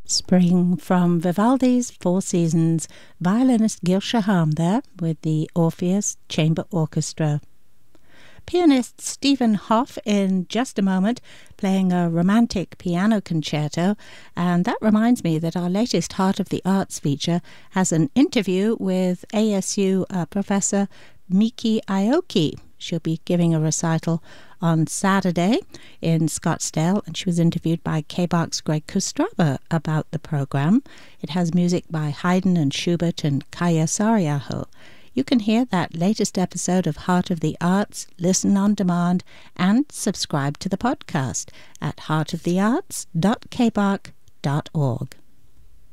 Spring from Vivaldi's Four Seasons, violinist Gil Shaham there with the Orpheus Chamber Orchestra. Pianist Stephen Hoff in just a moment, playing a romantic piano concerto, and that reminds me that our latest Heart of the Arts feature has an interview with ASU Professor Miki Aoki. She'll be giving a recital on Saturday in Scottsdale, and she was interviewed by KBOX's Greg Kostrava about the program. It has music by Haydn and Schubert and Kaya Sariaho. You can hear that latest episode of Heart of the Arts, listen on demand, and subscribe to the podcast at heartofthearts.kbox.org.